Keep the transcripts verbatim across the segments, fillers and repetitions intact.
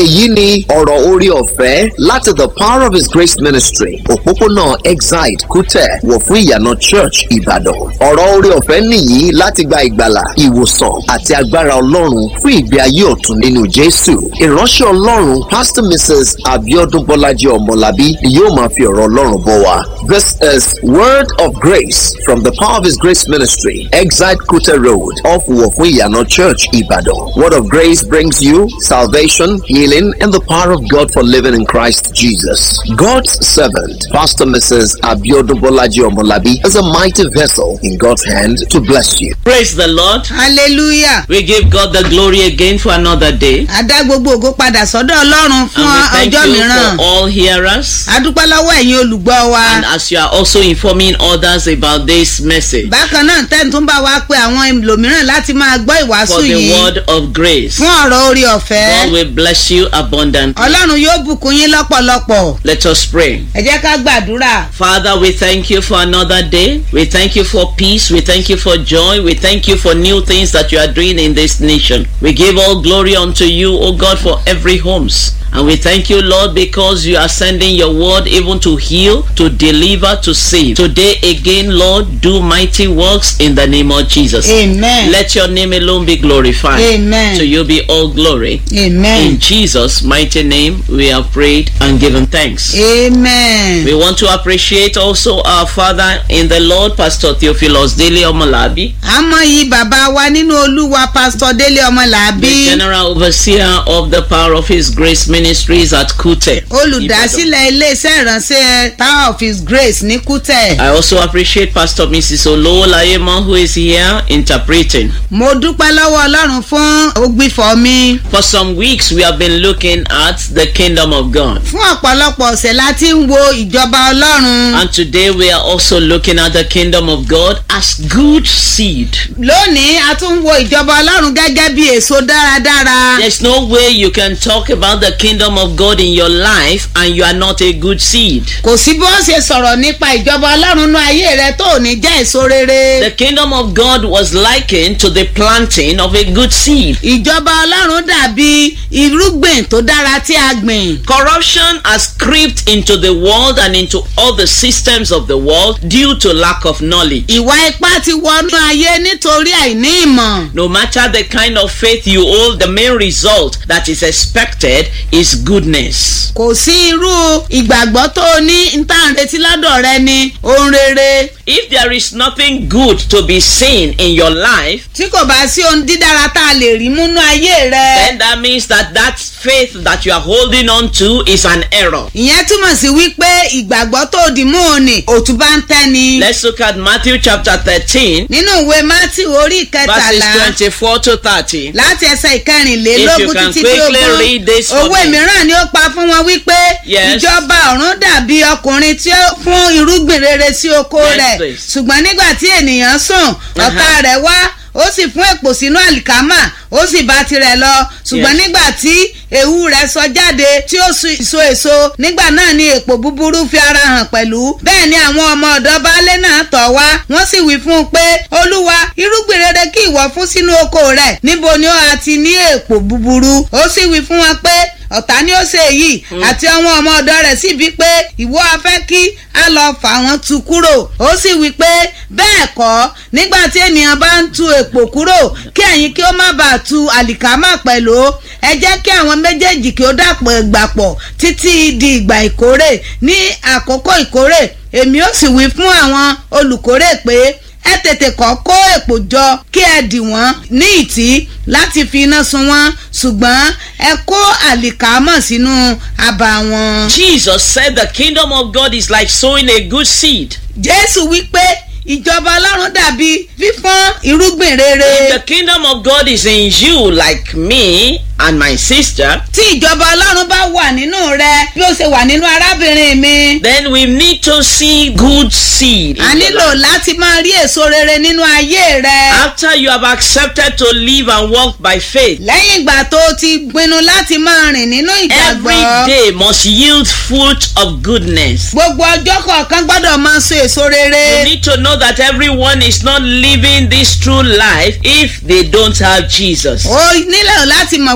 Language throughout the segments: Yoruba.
èyí ni ọ̀rọ̀ orí ọ̀fẹ́ láti the Power of His Grace Ministry òpópónà Exide Kútẹ̀ wọ̀ fún ìyànà Church Ìbàdàn. ọ̀rọ̀ orí ọ̀fẹ́ nìyí láti gba ìgbàlà ìwòsàn àti agbára Ọlọ́run fún ìgbé ayé ọ̀tun nínú Jésù. ìránṣẹ́ Ọlọ́run Pastor Missus Abiodun Bọ́lájí Ọmọlábí ni yóò máa fi ọ̀rọ̀ Ọlọ́run bọ́ wa. This is Word of Grace from the Power of His Grace Ministry, Exide Kútẹ̀ Road, off Wọ̀fún ìyànà Church Ìbàdàn. Word of Grace brings you salvation, healing, and the power of God for living in Christ Jesus. God's servant, Pastor Missus Abiodun Bọ́lájí Ọmọlábí, is a mighty vessel in God's hand to bless you. Praise the Lord. Hallelujah. We give God the glory again for another day. A dá gbogbo ògo padà sọ́dọ̀ Ọlọ́run fún And we thank ọjọ́ you mìíràn. for all hearers. A dúpẹ́ lọ́wọ́ ẹ̀yin olùgbọ́ wa. And as you are also informing others about this message Bákan náà tẹ́ni tó ń bá wa pé àwọn ẹlòmíràn láti máa gbọ́ ìwàásù for the yìí word of grace, fún ọ̀rọ̀ orí ọ̀fẹ́. God will bless you abundantly. Ọlọ́run yóò bùkún yín lọ́pọ̀lọpọ̀. Let us pray. Ẹ jẹ́ ká gbàdúrà. Father, we thank you for another day. We thank you for peace. We thank you for joy. We thank you for new things that you are doing in this nation. We give all glory unto you, O God, for every homes. And we thank you, Lord, because you are sending your word even to heal, to deliver, to save. Today again, Lord, do mighty works in the name of Jesus. Amen. Let your name alone be glorified. Amen. To you be all glory. Amen. In Jesus' mighty name, we have prayed and given thanks. Amen. We want to appreciate also our Father in the Lord, Pastor Theophilus Dele Omolabi, A mọ iyì bàbá wa nínú Olúwa Pastor Délé Ọmọlábí. the General Overseer of the Power of His Grace Ministries at Kútẹ̀. Olùdásílẹ̀ iléeṣẹ́ ìránṣẹ́ Power of His Grace ní Kútẹ̀. I also appreciate Pastor Missus Olowolayemo, who is here interpreting. Mo dúpẹ́ lọ́wọ́ Ọlọ́run fún ògbìfọ̀ mi. For some weeks, we have been looking at the kingdom of God. Fún ọ̀pọ̀lọpọ̀ ọ̀sẹ̀ láti ń wo ìjọba Ọlọ́run. And today we are also looking at the kingdom of God as good seed. Lónìí a tún ń wo ìjọba Ọlọ́run gẹ́gẹ́ bí èso dáradára. There's no way you can talk about the kingdom of God in your life and you are not a good seed. Kò sí bó ṣe sọ̀rọ̀ nípa ìjọba Ọlọ́run nú ayé rẹ tó ò ní jẹ́ èso rere. The kingdom of God was likened to the planting of a good seed. Ìjọba Ọlọ́run dàbí irúgbìn tó dára tí a gbìn. Corruption has crept into the world and into all the systems of the world due to lack of knowledge. Ìwà ipá ti wọnú ayé nítorí àìní ìmọ̀. No matter the kind of faith you hold, the main result that is expected is goodness. Kò sí irú ìgbàgbọ́ tó o ní ń tà ń retí lọ́dọ̀ rẹ ni ohun rere. If there is nothing good to be seen in your life, Tí kò bá sí ohun dídára tá a lè rí múnú ayé rẹ. then that means that that faith that you are holding on to is an error. Ìyẹn túmọ̀ sí wípé ìgbàgbọ́ tó dì mú òní òtún bá ń tẹ́ni. Let's look at Matthew chapter thirteen, Nínú ìwé Mátíù orí verses ìkẹtàlá twenty-four to thirty. láti ẹsẹ̀ If you ìkẹrìnlélógún can títí quickly dógún. read this for Òwe me. mìíràn ni ó pa fún wọn wípé Yes. ìjọba ọ̀run dàbí ọkùnrin tí ó fún irúgbìn rere sí oko Yes, rẹ̀. please. Ṣùgbọ́n nígbà tí ènìyàn sùn ọ̀tá rẹ̀ wá ó sì fún èpò sínú àlìkámà ó sì bá tirẹ̀ lọ. Ṣùgbọ́n Yes. nígbà tí ewu rẹ̀ sọ jáde tí ó so èso nígbà náà ni èpò búburú fi ara hàn pẹ̀lú. Bẹ́ẹ̀ ni àwọn ọmọ ọ̀dọ̀ baálé náà tọ̀ wá wọ́n sì wí fún un pé olúwa irúgbìn rere kí ìwọ fún sínú oko rẹ̀ níbo ni ó a ti ní èpò búburú. Ó sì wí fún wọn pé ọ̀tá ni ó ṣe èyí àti àwọn ọmọ ọ̀dọ̀ rẹ̀ sì bí pé ìwọ a fẹ́ kí a lọ fà wọ́n tu kúrò. Ó sì wí pé bẹ́ẹ̀ kọ́ nígbà tí ènìyàn bá ń tu èpò kúrò kí ẹ̀yin kí ó má bàa tu àlìkámà pẹ̀lú. Ẹ jẹ́ kí àwọn méjèèjì kí ó dàpọ̀ gbàpọ̀ títí di ìgbà ìkórè. Ní àkókò ìkórè èmi ó sì wí fún àwọn olùkórè pé ẹ tètè kọ́ kó èpò jọ kí ẹ dì wọ́n ní ìtí láti fi iná sun wọ́n ṣùgbọ́n ẹ kó àlìkámọ̀ sínú abà wọn. Jesus said the kingdom of God is like sowing a good seed. Jésù wí pé ìjọba Ọlọ́run dàbí fífọ́n irúgbìn rere. If the kingdom of God is in you like me and my sister, tí ìjọba Ọlọ́run bá wà nínú rẹ bí ó ṣe wà nínú arábìnrin mi. then we need to see good seed. a nílò láti máa rí èso rere nínú ayé rẹ. After you have accepted to live and walk by faith, lẹ́yìn ìgbà tó o ti pinnu láti máa rìn nínú every ìgbàgbọ́. day must yield fruit of goodness. gbogbo ọjọ́ kọ̀ọ̀kan gbọ́dọ̀ máa so èso rere. You need to know that everyone is not living this true life if they don't have Jesus. o nílò láti mọ̀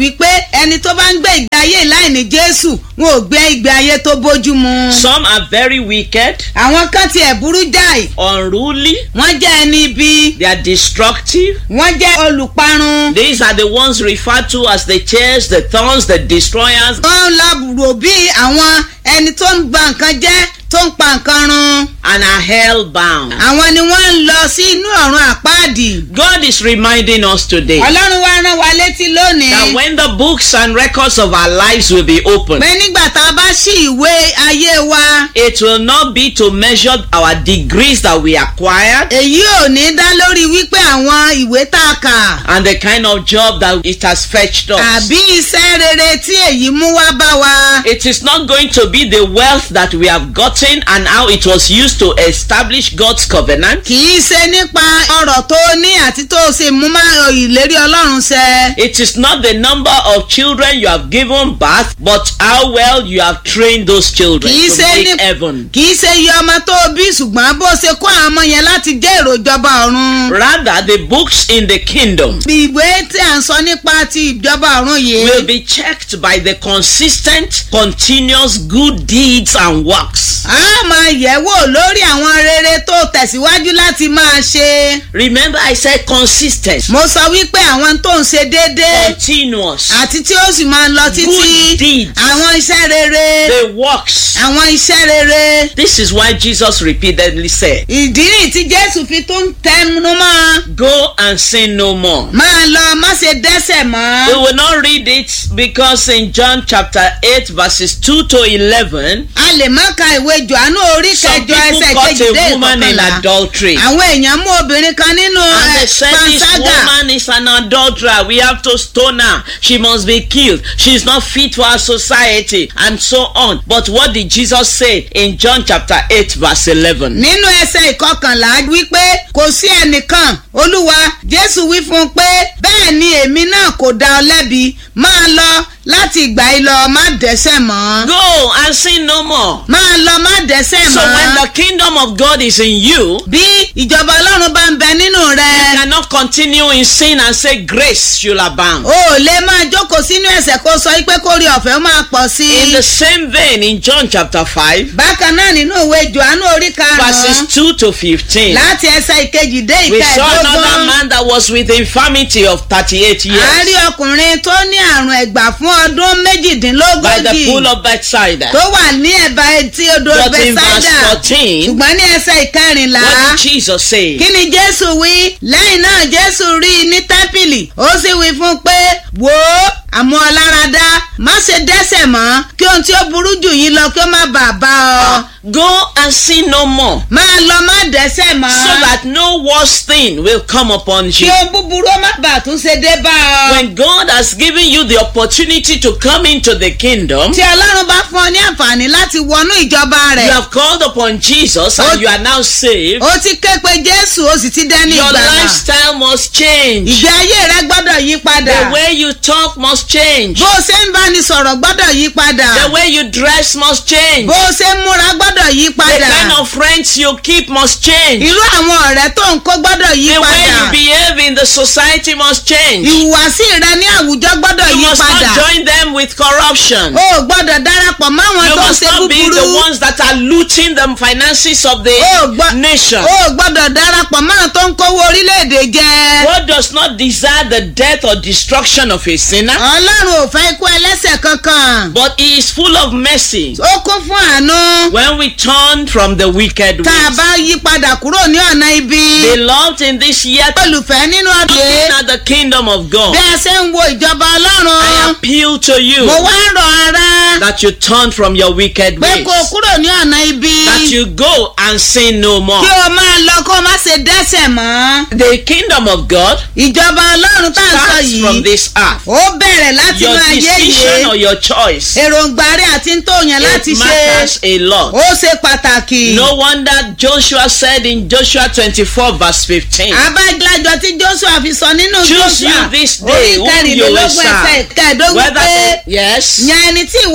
wípé ẹni tó bá ń gbé ìgbé ayé láìní Jésù wọn ò gbé ìgbé ayé tó bójú mu. Some are very wicked. àwọn kan tiẹ̀ burú jáì. Unruly. wọ́n jẹ́ ẹni ibi. They are destructive. wọ́n jẹ́ olùparun. These are the ones referred to as the tares, the thorns, the destroyers. wọ́n lọ rò bí àwọn ẹni tó ń gba nǹkan jẹ́ tó ń pa nǹkan run. And are hell bound. àwọn ni wọ́n ń lọ sí inú ọ̀run àpáàdì. God is reminding us today ọlọ́run wa rán wa létí lónìí. that when the books and records of our lives will be opened, pé nígbà tá a bá ṣí ìwé ayé wa. it will not be to measure our degrees that we acquired èyí ò ní dá lórí wípé àwọn ìwé tá a kà. and the kind of job that it has fetched us. àbí iṣẹ́ rere tí èyí mú wá bá wa. It is not going to be the wealth that we have gotten and how it was used to establish God's covenant. kì í ṣe nípa ọ̀rọ̀ tó ní àti tó ṣe mú má ìlérí ọlọ́run ṣẹ. It is not the number of children you have given birth, but how well you have trained those children kì í to ṣe make ní heaven. kì í ṣe iye ọmọ tó bí ṣùgbọ́n bó ṣe kó àwọn ọmọ yẹn láti jẹ́ èrò ìjọba ọ̀run. Rather, the books in the kingdom ìwé tí à ń sọ nípa ti ìjọba ọ̀run yìí. will be checked by the consistent, continuous good deeds and works. a máa yẹ̀ wò lórí àwọn rere tó tẹ̀síwájú láti máa ṣe. Remember, I said consistent, mo sọ wípé àwọn tó ń ṣe déédéé continuous, àti tí ó sì máa ń lọ good títí. deeds, àwọn iṣẹ́ rere. the works. àwọn iṣẹ́ rere. This is why Jesus repeatedly said, ìdí nìyí tí Jésù fi tún tẹnu mọ́. go and sin no more. máa lọ má ṣe dẹ́ṣẹ̀ mọ́. We will not read it because in John chapter eight verses two to eleven, a lè má ka ìwé Jòhánù orí some kẹjọ ẹsẹ̀ people caught kejì dé a woman in ìkọkànlá. adultery. àwọn èèyàn mú obìnrin kan nínú And ẹ, they said this panṣágà. woman is an adulterer. We have to stone her. She must be killed. She is not fit for our society. And so on. But what did Jesus say in John chapter eight verse eleven? nínú ẹsẹ̀ ìkọkànlá wípé kò sí ẹnìkan Olúwa Jésù wí fún un pé bẹ́ẹ̀ ni èmi náà kò dá ọ lẹ́bi máa lọ láti ìgbà yìí lọ má dẹ́ṣẹ̀ mọ́. Go and sin no more. máa lọ má dẹ́ṣẹ̀ So when mọ́. the kingdom of God is in you, bí ìjọba Ọlọ́run bá ń bẹ nínú rẹ. you cannot continue in sin and say grace should abound. o ò lè máa jókòó sínú ẹ̀ṣẹ̀ kó sọ pé kórè ọ̀fẹ́ máa pọ̀ sí i. In the same vein, in John chapter five, bákan náà nínú ìwé Jòhánù orí verses karùn-ún two to fifteen, láti ẹsẹ̀ ìkejì dé we saw another ìkẹẹ̀dógún. man that was with infirmity of thirty-eight a rí years ọkùnrin tó ní àrùn ẹ̀gbà fún ọdún by the pool méjìdínlógójì of Bethsaida. tó wà ní ẹ̀bá etí odò But in verse Bẹ́sáídà fourteen, ṣùgbọ́n ní ẹsẹ̀ ìkẹrìnlá what did Jesus say? kí ni Jésù wí lẹ́yìn náà Jésù rí i ní tẹ́ḿpìlì ó sì wí fún un pé wò ó àmú ọ lára dá má ṣe dẹ́ṣẹ̀ mọ́ kí ohun tí ó burú jù yìí lọ kí ó má bàa bá ọ. Go and sin no more, máa lọ má dẹ́ṣẹ̀ mọ́. so that no worse thing will come upon kí you. ohun búburú ó má bàa tún ṣe dé bá ọ. When God has given you the opportunity to come into the kingdom, tí Ọlọ́run bá fún ọ ní àǹfààní láti wọnú ìjọba you rẹ̀. have called upon Jesus and you are now saved. ó ti ké pe Jésù ó sì ti dẹ́ni Your ìgbàlà. lifestyle must change. ìgbé ayé rẹ gbọ́dọ̀ yí padà. The way you talk must change. bó o ṣe ń bá ni sọ̀rọ̀ gbọ́dọ̀ yí padà. The way you dress must change. bó o ṣe ń múra gbọ́dọ̀ yí The padà. kind of friends you keep must change. irú àwọn ọ̀rẹ́ tó ń kó gbọ́dọ̀ yí The way padà. you behave in the society must change. ìhùwàsí rẹ ní àwùjọ gbọ́dọ̀ You yí must padà. not join them with corruption. o ò gbọ́dọ̀ darapọ̀ mọ́ àwọn You tó ń must ṣe not be búburú. the ones that are looting the finances of the o ò gbọ́- nation. o ò gbọ́dọ̀ darapọ̀ mọ́ àwọn tó ń kówó orílẹ̀-èdè jẹ. God does not desire the death or destruction of a sinner, Ọlọ́run ò fẹ́ ikú ẹlẹ́ṣẹ̀ kankan. but He is full of mercy. ó kún fún àánú. When we turn from the wicked tá a ways, bá yí padà kúrò ní ọ̀nà ibi. beloved in this year, olùfẹ́ nínú ọdún looking at the kingdom of God, bí a ṣe ń wo ìjọba I Ọlọ́run. appeal to you mo wá rọ̀ ara that you turn from your wicked pé ways, kó o kúrò ní ọ̀nà ibi. that you go and sin no more. kí o máa lọ kó o má ṣe dẹ́ṣẹ̀ mọ́. The kingdom of God ìjọba Ọlọ́run tá à ń sọ starts from yìí. this earth. ó bẹ̀rẹ̀ láti Your inú ayé decision or yìí. your choice, èròǹgbà rẹ̀ àti ń tó yàn láti it ṣe. matters a lot. ó ṣe pàtàkì. No wonder Joshua said in Joshua twenty-four verse fifteen, abájájọ tí Joshua fi sọ nínú choose Joshua you this orí day whom you will kẹrìnlélógún ẹsẹ̀ serve. kẹẹ̀dógún Whether pé yes, yan ẹni tí ìwọ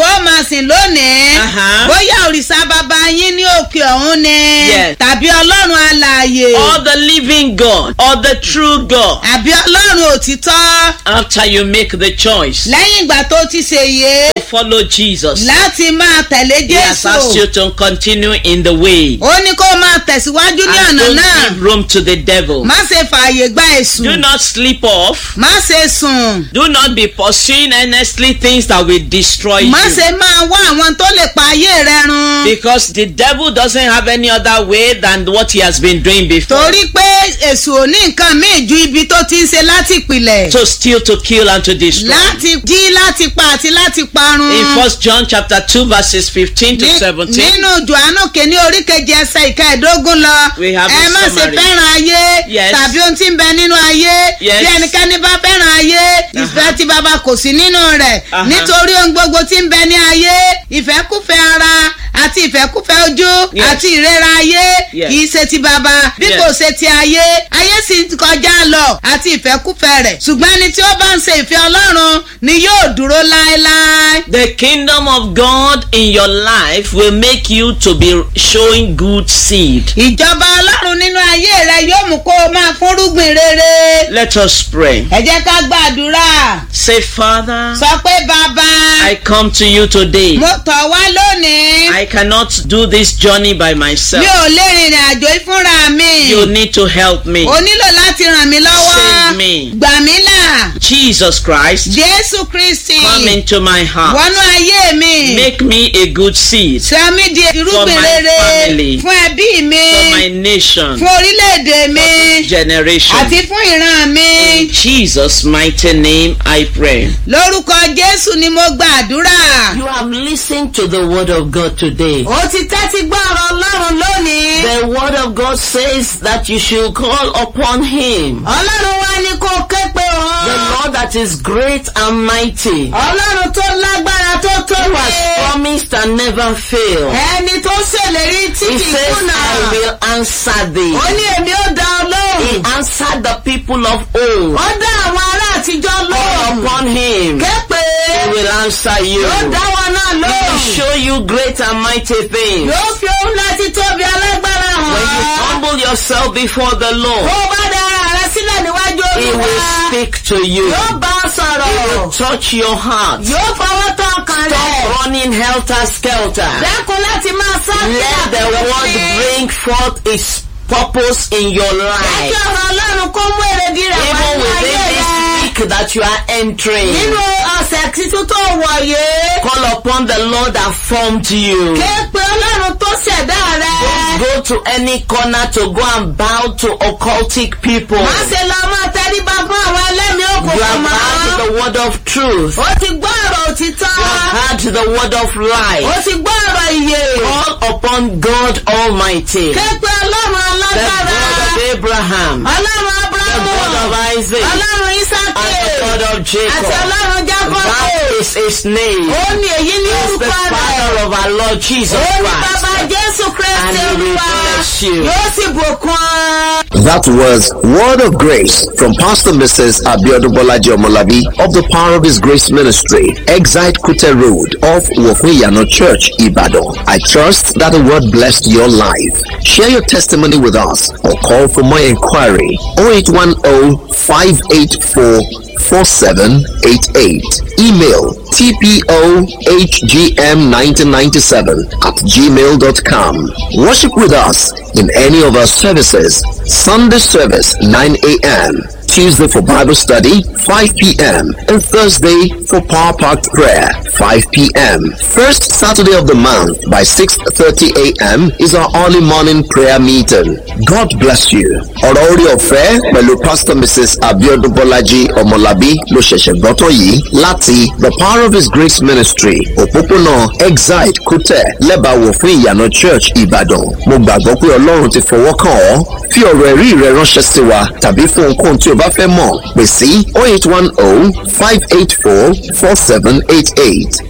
ó máa sìn lónìí. Uh-huh. bóyá òrìṣà bàbá yín ní òkè ọ̀hún ni. Yes. tàbí ọlọ́run alààyè. or the living God, or the true God. àbí ọlọ́run òtítọ́. After you make the choice lẹ́yìn ìgbà tó ti ṣèyí. to follow Jesus, láti máa tẹ̀lé He has asked you Jésù. to continue in the way ó ní kó máa tẹ̀síwájú ní and ọ̀nà don't náà. give room to the devil. má ṣe fààyè gba èṣù. Do not sleep off. má ṣe sùn. Do not be pursuing earnestly things that will destroy má you. ṣe máa wá àwọn tó lè pa ayé rẹ run. Because the devil doesn't have any other way than what he has been doing before. torí pé èṣù ò ní nǹkan míì ju ibi tó ti ń ṣe láti ìpìlẹ̀. To steal, to kill, and to destroy. láti jí láti pa àti láti parun. In First John chapter two verses fifteen to Ní- seventeen. nínú Jòhánù kìíní orí kejì ẹsẹ̀ ìkẹẹ̀dógún lọ. We have ẹ a má ṣe summary. fẹ́ràn ayé. Yes. tàbí ohun tí ń bẹ nínú ayé. Yes. bí ẹnikẹ́ni bá fẹ́ràn ayé. ìfẹ́ tí baba kò sí nínú rẹ̀. Uh-huh. nítorí ohun gbogbo tí ń bẹ ní ayé. ìfẹ́kúfẹ́ ara àti ìfẹ́kúfẹ́ ojú Yes. àti ìrera ayé. Yes. kì í ṣe ti baba bí Yes. kò ṣe ti ayé. ayé sì ń kọjá lọ àti ìfẹ́kúfẹ́ rẹ̀. ṣùgbọ́n ẹni tí ó bá ń ṣe ìfẹ́ Ọlọ́run ni yóò dúró láéláé. The kingdom of God in your life will make you to be showing good seed. ìjọba Ọlọ́run nínú ayé rẹ yóò mú kó o máa fúnrúgbìn rere. Let us pray. ẹ jẹ́ ká gbàdúrà. Say, Father, sọ pé bàbá I come to you today. mo tọ̀ wá lónìí. I cannot do this journey by myself. mi ò lè rìnrìn àjò ìfúnra mi. You need to help me. o nílò láti ràn mí lọ́wọ́. Save me. gbà mí là. Jesus Christ, Jésù Kristi. come into my heart. wọnú ayé mi. Make me a good seed sọ mí di irúgbìn my rere. family. fún ẹbí mi. for my nation, fún orílẹ̀-èdè mi. generation. àti fún ìran mi. In Jesus' mighty name I pray. lórúkọ Jésù ni mo gbàdúrà. You have listened to the word of God today. ó ti tẹ́tí gbọ́ ọ̀rọ̀ Ọlọ́run lónìí. The word of God says that you should call upon Him, Ọlọ́run wá ní kó ké pe the òun. Lord that is great and mighty, Ọlọ́run tó lágbára tó who tóbi. has promised and never failed. ẹni tó ṣèlérí tí He kì í says, kùnà. I will answer thee. ó ní èmi ó dá ọ He lóhùn. answered the people of old. ó dá àwọn ará àtijọ́ Call lóhùn. upon Him. ké pe. He will answer you. yóò dá wọn náà He will lóhùn. show you great and mighty things. yóò fi ohun láti tóbi alágbára When you hàn. humble yourself before the Lord, bó o bá dá ara rẹ sílẹ̀ níwájú He will Olúwa. speak to you. yóò bá ọ sọ̀rọ̀. Touch your heart. yóò fọwọ́ tán ọkàn rẹ̀. Stop running helter skelter. dẹ́kun láti máa sá Let the word bring forth its purpose in your Kí life. ọ̀rọ̀ Ọlọ́run kó mú èrèdí rẹ̀ wá Even ní within ayé this rẹ̀. week that you are entering, Nínú ọ̀sẹ̀ tuntun tó wọ̀ yé. call upon the Lord that formed you. Ké pe Ọlọ́run tó ṣẹ̀dá rẹ̀. Go to any corner to go and bow to occultic people. Má ṣe lọ máa tẹríba fún àwọn ẹlẹ́mìí You òkùnkùn have mọ́. heard the word of truth. Ó ti gbọ́ ọ̀rọ̀ òtítọ́. You have heard the word of life. Ó ti gbọ́ ọ̀rọ̀ ìyè. Call upon God Almighty, Ké pe Ọlọ́run the alágbára. God of Abraham, Ọlọ́run the Ábúráhámù. God of Isaac, Ọlọ́run Ísákì. and the God of Àti Jacob. Ọlọ́run Jákọ́bù. That is His name. Ó ní èyí ní He's the orúkọ rẹ̀. Father of our Lord Jesus Ó ní Christ. bàbá Jésù Kristi And He will Olúwa. bless you. Yóò sì bùkún ọ. That was Word of Grace from Pastor Missus Abiodun Bolaji Omolabi of the Power of His Grace Ministry, Exite Kute Road off Wofuyano Church, Ibadan. I trust that the word blessed your life. Share your testimony with us or call for more inquiry oh eight one oh, five eight four, four seven eight eight. Email t p o h g m nineteen ninety-seven at gmail dot com. Worship with us in any of our services. Sunday service nine a.m. Tuesday for Bible study five p.m. and Thursday for Power Packed Prayer five p.m. First Saturday of the month by six thirty a.m. is our early morning prayer meeting. God bless you. Ọ̀rọ̀ orí ọ̀fẹ́ pẹ̀lú Pastor Missus Abiodun Bolaji Omolabi ló ṣẹ̀ṣẹ̀ gbọ́tọ̀ yìí láti The Power of His Grace Ministry òpópónà Exite Kútẹ̀ lẹ́bàáwò fún ìyànà Church Ìbàdàn. Mo gbàgbọ́ pé Ọlọ́run ti fọwọ́ kàn ọ́. Fi ọ̀rọ̀ ẹ̀rí rẹ ránṣẹ́ sí wa tàbí fún ohunkóhun tí o bá fẹ́ mọ̀ pè sí oh eight one oh, five eight four, four seven eight eight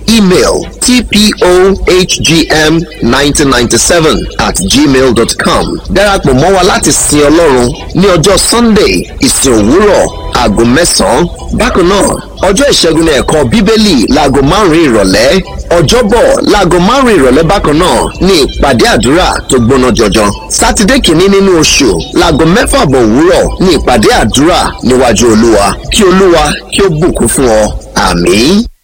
email t p o h g m nineteen ninety-seven at gmail dot com. darapọ̀ mọ́ wa láti sin Ọlọ́run ní ọjọ́ Sunday ìsìn òwúrọ̀ aago mẹ́sàn-án. bákan náà ọjọ́ ìṣẹ́gun ní ẹ̀kọ́ bíbélì láago márùn-ún ìrọ̀lẹ́. ọjọ́bọ̀ láago márùn-ún ìrọ̀lẹ́ bákan náà ní ìpàdé àdúrà tó gbóná jọjọ. sátidé kìíní nínú oṣù láago mẹ́fà àbọ̀ òwúrọ̀ ní ìpàdé àdúrà níwájú Olúwa. kí Olúwa kí ó bùkún fún ọ. àmín.